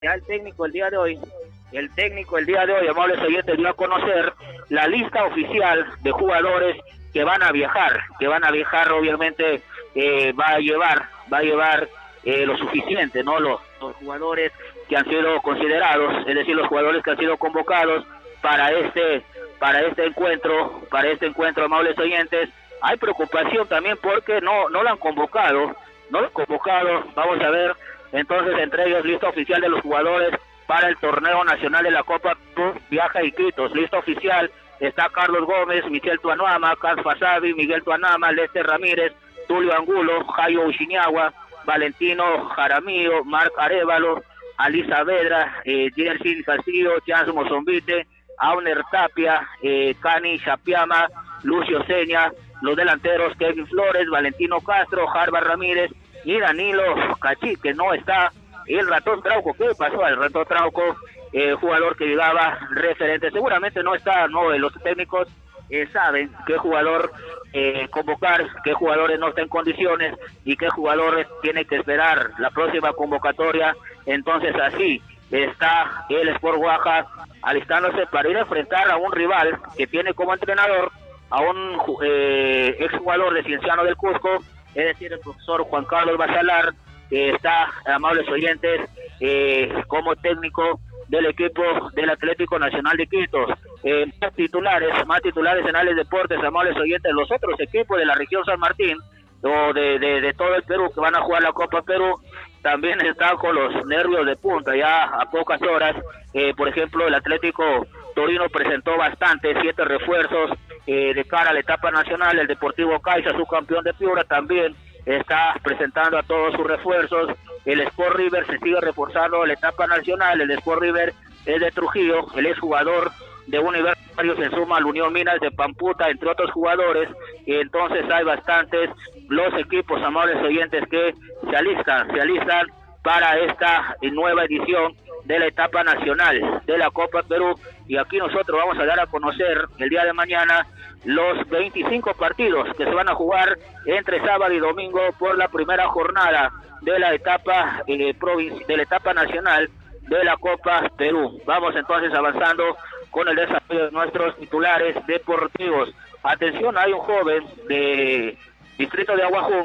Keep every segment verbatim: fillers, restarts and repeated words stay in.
Ya el técnico el día de hoy, el técnico el día de hoy, amables oyentes, dio a conocer la lista oficial de jugadores que van a viajar, que van a viajar, obviamente, eh, va a llevar, va a llevar eh, lo suficiente, ¿no? Los, los jugadores que han sido considerados, es decir, los jugadores que han sido convocados para este, para este encuentro, para este encuentro, amables oyentes. Hay preocupación también porque no, no lo han convocado, no lo han convocado, vamos a ver. Entonces, entre ellos, lista oficial de los jugadores para el torneo nacional de la Copa Viaja a Iquitos. Lista oficial está Carlos Gómez, Michel Tuanuama, Carlos Fasabi, Miguel Tuanama, Lester Ramírez, Tulio Angulo, Jairo Ushiniagua, Valentino Jaramillo, Marc Arevalo, Ali Saavedra, eh, Jersey Castillo, Chance Mozombite, Auner Tapia, eh, Cani Chapiama, Lucio Seña, los delanteros Kevin Flores, Valentino Castro, Harvard Ramírez y Danilo Cachí, que no está. El Ratón Trauco, ¿qué pasó al Ratón Trauco? Eh, jugador que llegaba referente, seguramente no está, no, los técnicos eh, saben qué jugador eh, convocar, qué jugadores no están en condiciones y qué jugadores tiene que esperar la próxima convocatoria. Entonces así está el Sport Oaxaca alistándose para ir a enfrentar a un rival que tiene como entrenador a un eh, exjugador de Cienciano del Cusco, es decir, el profesor Juan Carlos Basalar, que está, amables oyentes, eh, como técnico del equipo del Atlético Nacional de Iquitos. Eh, más titulares, más titulares en Ales Deportes, amables oyentes, los otros equipos de la región San Martín, o de, de, de todo el Perú, que van a jugar la Copa Perú, también están con los nervios de punta, ya a pocas horas. Eh, por ejemplo, el Atlético Torino presentó bastante, siete refuerzos eh, de cara a la etapa nacional. El Deportivo Caixa, su campeón de Piura, también está presentando a todos sus refuerzos. El Sport River se sigue reforzando la etapa nacional. El Sport River es de Trujillo, el exjugador de Universitarios, en suma la Unión Minas de Pamputa, entre otros jugadores. Y entonces hay bastantes los equipos, amables oyentes, que se alistan, se alistan para esta nueva edición de la etapa nacional de la Copa Perú. Y aquí nosotros vamos a dar a conocer el día de mañana los veinticinco partidos que se van a jugar entre sábado y domingo por la primera jornada de la etapa eh, provinci- de la etapa nacional de la Copa Perú. Vamos entonces avanzando con el desarrollo de nuestros titulares deportivos. Atención, hay un joven de distrito de Aguajún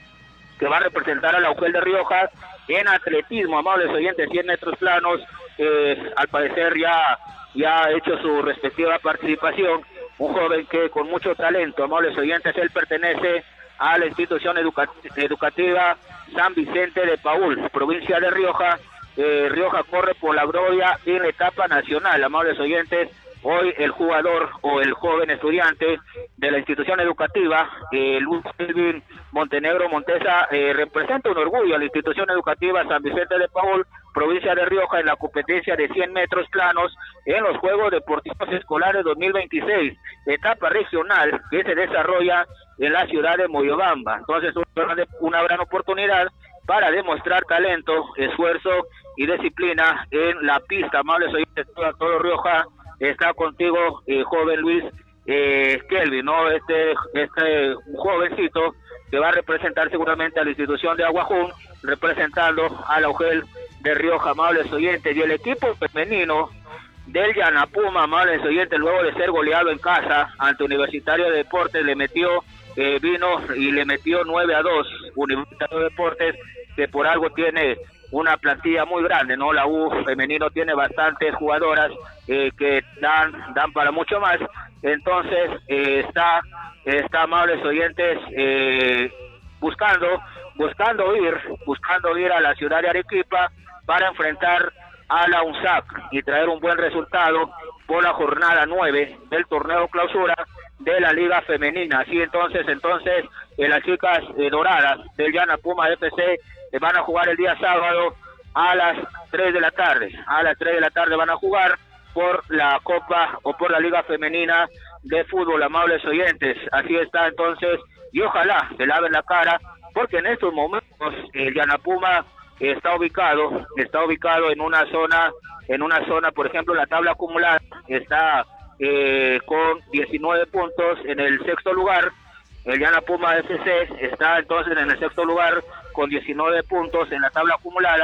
que va a representar a la UGEL de Rioja en atletismo, amables oyentes, cien metros planos. Eh, al parecer ya, ya ha hecho su respectiva participación. Un joven que con mucho talento, amables oyentes, él pertenece a la institución educa- educativa San Vicente de Paúl, provincia de Rioja. Eh, Rioja corre por la gloria en la etapa nacional, amables oyentes. Hoy el jugador o el joven estudiante de la institución educativa, eh, Luis Elvin Montenegro Montesa, eh, representa un orgullo a la institución educativa San Vicente de Paúl, provincia de Rioja, en la competencia de cien metros planos en los Juegos Deportivos Escolares dos mil veintiséis, etapa regional que se desarrolla en la ciudad de Moyobamba. Entonces, una, una gran oportunidad para demostrar talento, esfuerzo y disciplina en la pista. Amables oyentes, todo, todo Rioja está contigo, eh, joven Luis eh, Kelvin, ¿no? Este, este jovencito que va a representar seguramente a la institución de Aguajún, representando a la UGEL de Rioja, amables oyentes. Y el equipo femenino del Yanapuma, amables oyentes, luego de ser goleado en casa ante Universitario de Deportes, le metió, eh, vino y le metió nueve a dos, Universitario de Deportes, que por algo tiene una plantilla muy grande, ¿no? La U femenino tiene bastantes jugadoras eh, que dan dan para mucho más. Entonces eh, está está amables oyentes eh, buscando buscando ir buscando ir a la ciudad de Arequipa para enfrentar a la UNSAC y traer un buen resultado por la jornada nueve del torneo clausura de la Liga Femenina. Así entonces entonces eh, las chicas eh, doradas del Yanapuma F C eh, van a jugar el día sábado a las tres de la tarde. A las tres de la tarde van a jugar por la Copa o por la Liga Femenina de Fútbol, amables oyentes. Así está entonces, y ojalá se laven la cara, porque en estos momentos el Yanapuma está ubicado, está ubicado en una zona, en una zona, por ejemplo, la tabla acumulada está eh, con diecinueve puntos en el sexto lugar. El Yanapuma F C está entonces en el sexto lugar con diecinueve puntos en la tabla acumulada,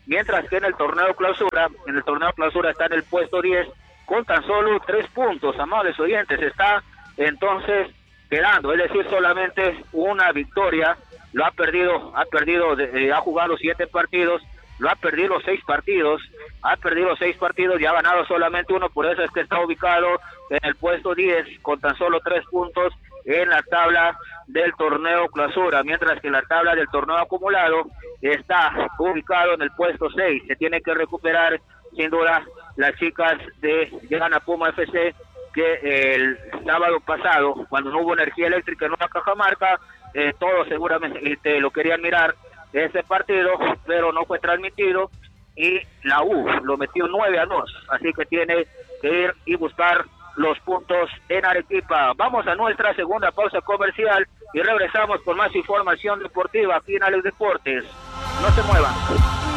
mientras que en el torneo clausura, en el torneo clausura está en el puesto diez con tan solo tres puntos, amables oyentes, está entonces quedando, es decir, solamente una victoria, lo ha perdido, ha perdido, eh, ha jugado siete partidos, lo ha perdido seis partidos, ha perdido seis partidos y ha ganado solamente uno, por eso es que está ubicado en el puesto diez con tan solo tres puntos en la tabla del torneo clausura, mientras que en la tabla del torneo acumulado está ubicado en el puesto seis, se tiene que recuperar sin duda las chicas de Gana Puma F C, que el sábado pasado, cuando no hubo energía eléctrica en una Cajamarca, eh, todos seguramente este, lo querían mirar ese partido, pero no fue transmitido y la U lo metió nueve a dos, así que tiene que ir y buscar los puntos en Arequipa. Vamos a nuestra segunda pausa comercial y regresamos con más información deportiva aquí en Alex Deportes. No se muevan.